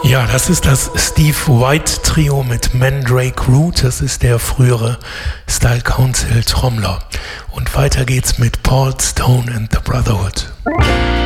Ja, das ist das Steve White Trio mit Mandrake Root. Das ist der frühere Style Council Trommler. Und weiter geht's mit Paul Stone and the Brotherhood.